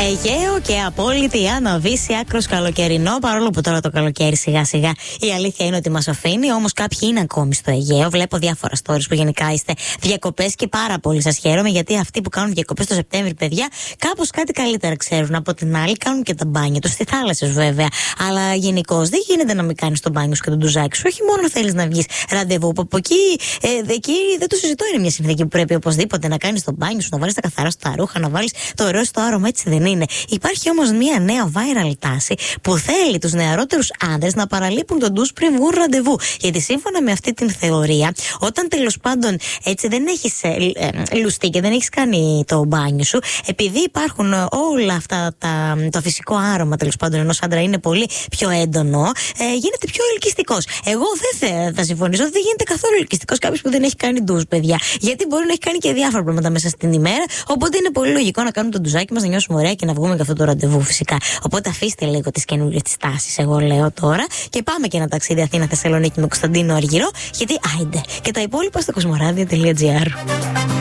Αιγαίο και απόλυτη αναβίση, άκρος καλοκαιρινό. Παρόλο που τώρα το καλοκαίρι σιγά σιγά η αλήθεια είναι ότι μας αφήνει. Όμως κάποιοι είναι ακόμη στο Αιγαίο. Βλέπω διάφορα stories που γενικά είστε διακοπές και πάρα πολύ σας χαίρομαι. Γιατί αυτοί που κάνουν διακοπές το Σεπτέμβρη, παιδιά, κάπως κάτι καλύτερα ξέρουν. Από την άλλη, κάνουν και τα μπάνια τους στη θάλασσα, βέβαια. Αλλά γενικώς δεν γίνεται να μην κάνεις το μπάνιο σου και τον ντουζάκι σου. Όχι μόνο θέλεις να βγεις ραντεβού. Από εκεί δεν το συζητώ. Είναι μια συνθήκη που πρέπει οπωσδήποτε να κάνεις το μπάνιο σου, να βάλεις τα καθαρά σου τα ρούχα, να βάλεις το ωραίο στο άρωμα, έτσι δεν είναι? Υπάρχει όμως μια νέα viral τάση που θέλει τους νεαρότερους άντρες να παραλείπουν τον ντους πριν βγουν ραντεβού. Γιατί σύμφωνα με αυτή την θεωρία, όταν τέλος πάντων έτσι δεν έχεις λουστεί και δεν έχεις κάνει το μπάνιο σου, επειδή υπάρχουν όλα αυτά το φυσικό άρωμα τέλος πάντων ενός άντρα είναι πολύ πιο έντονο, γίνεται πιο ελκυστικός. Εγώ δεν θα συμφωνήσω ότι δεν γίνεται καθόλου ελκυστικός κάποιος που δεν έχει κάνει ντους, παιδιά. Γιατί μπορεί να έχει κάνει και διάφορα πράγματα μέσα στην ημέρα. Οπότε είναι πολύ λογικό να κάνουμε το ντουζάκι μας, να νιώσουμε ωραία και να βγούμε και αυτό το ραντεβού φυσικά. Οπότε αφήστε λίγο τις καινούριες τις τάσεις, εγώ λέω τώρα. Και πάμε και ένα ταξίδι Αθήνα-Θεσσαλονίκη με Κωνσταντίνο Αργυρό. Γιατί άιντε. Και τα υπόλοιπα στο κοσμοράδιο.gr.